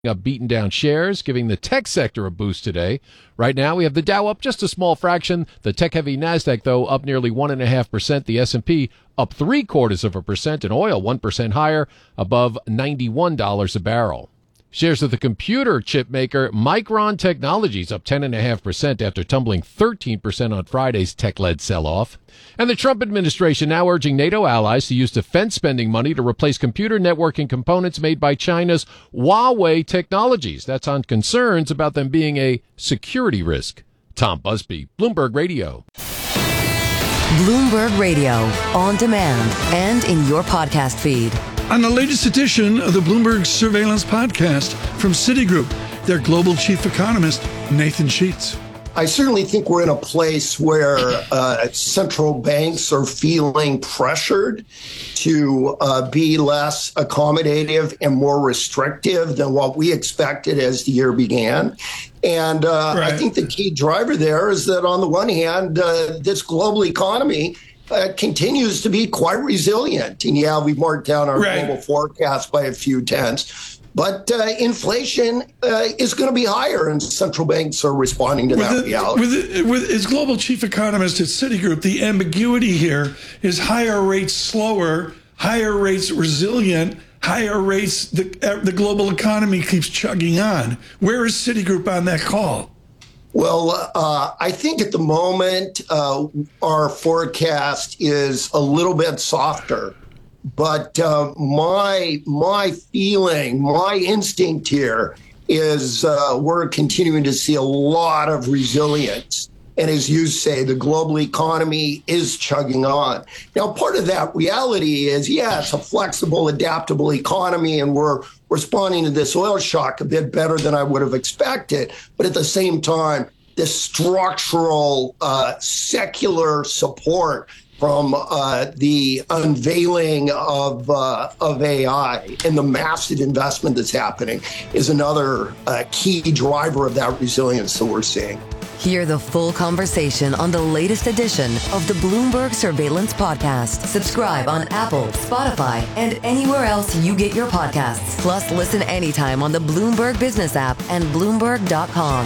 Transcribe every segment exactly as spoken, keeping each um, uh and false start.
up beaten down shares, giving the tech sector a boost today. Right now, we have the Dow up just a small fraction. The tech-heavy NASDAQ, though, up nearly one point five percent. The S and P up three-quarters of a percent, and oil one percent higher, above ninety-one dollars a barrel. Shares of the computer chip maker Micron Technologies up ten point five percent after tumbling thirteen percent on Friday's tech-led sell-off. And the Trump administration now urging NATO allies to use defense spending money to replace computer networking components made by China's Huawei Technologies. That's on concerns about them being a security risk. Tom Busby, Bloomberg Radio. Bloomberg Radio, on demand and in your podcast feed. On the latest edition of the Bloomberg Surveillance Podcast from Citigroup, their global chief economist, Nathan Sheets. I certainly think we're in a place where uh, central banks are feeling pressured to uh, be less accommodative and more restrictive than what we expected as the year began. And uh, right. I think the key driver there is that on the one hand, uh, this global economy Uh, continues to be quite resilient. And yeah, we've marked down our right. global forecast by a few tenths. But uh, inflation uh, is going to be higher, and central banks are responding to with that the, reality. With, the, with its global chief economist at Citigroup, the ambiguity here is higher rates slower, higher rates resilient, higher rates the, uh, the global economy keeps chugging on. Where is Citigroup on that call? Well, uh, I think at the moment uh, our forecast is a little bit softer, but uh, my my feeling, my instinct here is uh, we're continuing to see a lot of resilience. And as you say, the global economy is chugging on. Now, part of that reality is, yeah, it's a flexible, adaptable economy, and we're responding to this oil shock a bit better than I would have expected. But at the same time, this structural uh, secular support from uh, the unveiling of uh, of A I and the massive investment that's happening is another uh, key driver of that resilience that we're seeing. Hear the full conversation on the latest edition of the Bloomberg Surveillance Podcast. Subscribe on Apple, Spotify, and anywhere else you get your podcasts. Plus, listen anytime on the Bloomberg Business app and Bloomberg dot com.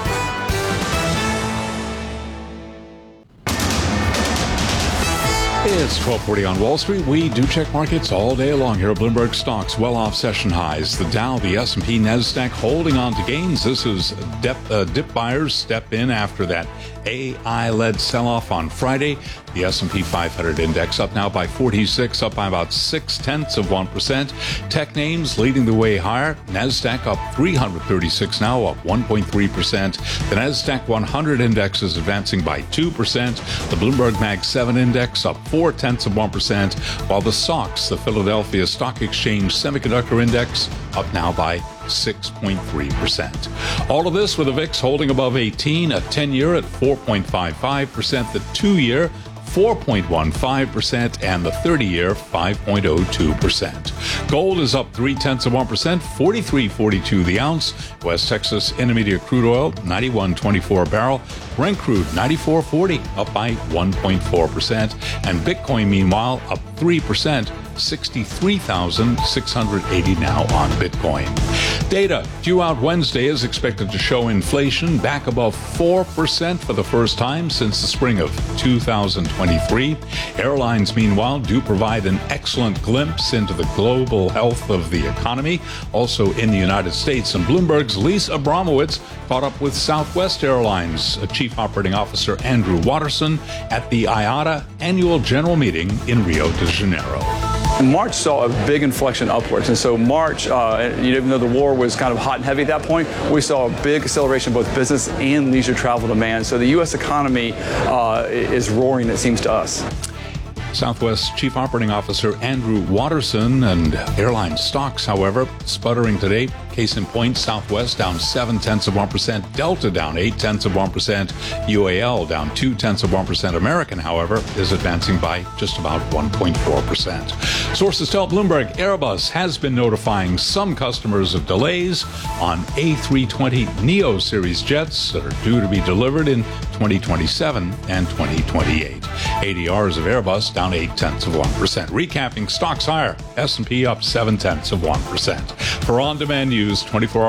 It's twelve forty on Wall Street. We do check markets all day long here at Bloomberg. Stocks well off session highs. The Dow, the S and P, NASDAQ holding on to gains. This is dip, uh, dip buyers step in after that A I-led sell-off on Friday. The S and P five hundred index up now by forty-six, up by about six tenths of one percent. Tech names leading the way higher. NASDAQ up three hundred thirty-six now, up one point three percent. The NASDAQ one hundred index is advancing by two percent. The Bloomberg Mag seven index up four tenths of one percent, while the S O X, the Philadelphia Stock Exchange Semiconductor Index, up now by six point three percent. All of this with the V I X holding above eighteen, a ten-year at four point five five percent, the two-year four point one five percent, and the thirty-year five point oh two percent. Gold is up three tenths of one percent, forty-three forty-two the ounce. West Texas Intermediate crude oil ninety-one twenty-four a barrel. Brent crude ninety-four forty, up by one point four percent, and Bitcoin meanwhile up three percent. sixty-three thousand six hundred eighty now on Bitcoin. Data due out Wednesday is expected to show inflation back above four percent for the first time since the spring of two thousand twenty-three. Airlines, meanwhile, do provide an excellent glimpse into the global health of the economy, also in the United States. And Bloomberg's Lisa Abramowitz caught up with Southwest Airlines Chief Operating Officer Andrew Watterson at the I A T A annual general meeting in Rio de Janeiro. March saw a big inflection upwards, and so March, uh, even though the war was kind of hot and heavy at that point, we saw a big acceleration of both business and leisure travel demand. So the U S economy uh, is roaring, it seems to us. Southwest Chief Operating Officer Andrew Watterson. And airline stocks, however, sputtering today. Case in point, Southwest down seven tenths of one percent, Delta down eight tenths of one percent, U A L down two tenths of one percent. American, however, is advancing by just about one point four percent. Sources tell Bloomberg Airbus has been notifying some customers of delays on A three twenty neo series jets that are due to be delivered in twenty twenty-seven and twenty twenty-eight. A D Rs of Airbus down eight tenths of one percent. Recapping stocks higher. S and P up seven tenths of one percent. For on-demand news, twenty-four